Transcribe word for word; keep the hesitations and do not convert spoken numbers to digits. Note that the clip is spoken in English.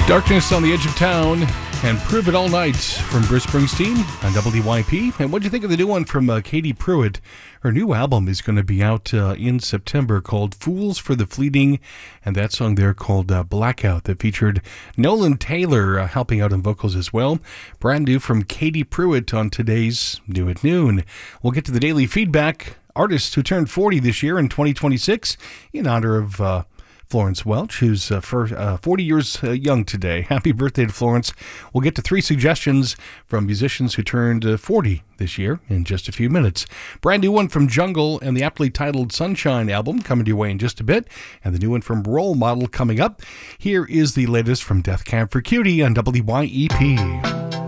Darkness on the Edge of Town and Prove It All Night from Bruce Springsteen on W Y P. And what do you think of the new one from uh, Katie Pruitt? Her new album is going to be out uh, in September called Fools for the Fleeting, and that song there called uh, Blackout that featured Nolan Taylor uh, helping out on vocals as well. Brand new from Katie Pruitt on today's New at Noon. We'll get to the daily feedback. Artists who turned forty this year in twenty twenty-six in honor of Uh, Florence Welch, who's uh, for, uh, forty years uh, young today. Happy birthday to Florence. We'll get to three suggestions from musicians who turned uh, forty this year in just a few minutes. Brand new one from Jungle and the aptly titled Sunshine album coming your way in just a bit. And the new one from Role Model coming up. Here is the latest from Death Camp for Cutie on W Y E P.